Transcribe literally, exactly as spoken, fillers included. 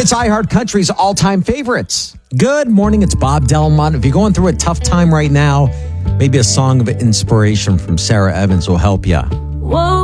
It's iHeart Country's all-time favorites. Good morning, it's Bob Delmont. If you're going through a tough time right now, maybe a song of inspiration from Sarah Evans will help you. Whoa.